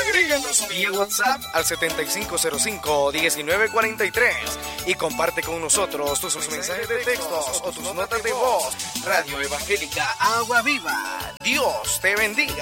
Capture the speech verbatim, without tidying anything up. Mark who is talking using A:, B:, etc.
A: Agréganos vía WhatsApp al setenta y cinco cero cinco, diecinueve cuarenta y tres y comparte con nosotros tus mensajes de textos o tus notas de voz. Radio Evangélica Agua Viva. Dios te bendiga.